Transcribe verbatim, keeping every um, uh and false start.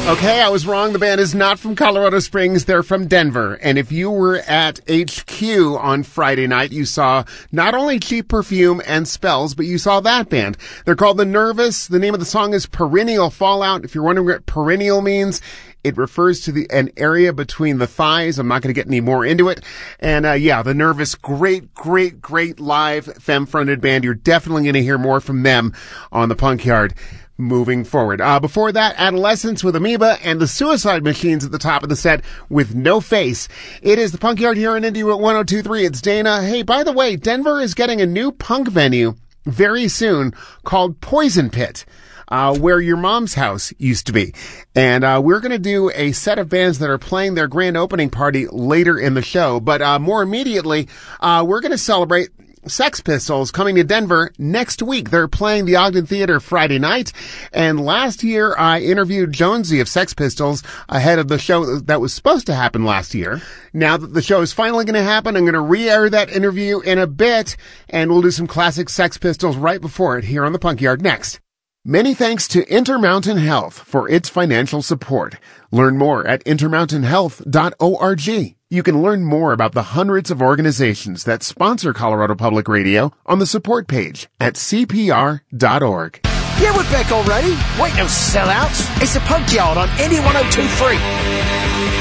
Okay, I was wrong. The band is not from Colorado Springs. They're from Denver. And if you were at H Q on Friday night, you saw not only Cheap Perfume and Spells, but you saw that band. They're called The Nervous. The name of the song is Perennial Fallout. If you're wondering what perennial means, it refers to the an area between the thighs. I'm not going to get any more into it. And uh, yeah, The Nervous, great, great, great live femme-fronted band. You're definitely going to hear more from them on the Punk Yard moving forward. Uh, before that, Adolescence with Amoeba and the Suicide Machines at the top of the set with No Face. It is the Punk Yard here in Indy at one oh two point three. It's Dana. Hey, by the way, Denver is getting a new punk venue very soon called Poison Pit. Uh, where your mom's house used to be. And, uh, we're gonna do a set of bands that are playing their grand opening party later in the show. But, uh, more immediately, uh, we're gonna celebrate Sex Pistols coming to Denver next week. They're playing the Ogden Theater Friday night. And last year, I interviewed Jonesy of Sex Pistols ahead of the show that was supposed to happen last year. Now that the show is finally going to happen, I'm going to re-air that interview in a bit, and we'll do some classic Sex Pistols right before it here on the Punk Yard next. Many thanks to Intermountain Health for its financial support. Learn more at intermountain health dot org. You can learn more about the hundreds of organizations that sponsor Colorado Public Radio on the support page at c p r dot org. Yeah, we're back already. Wait, no sellouts. It's the Punk Yard on Indy one oh two point three.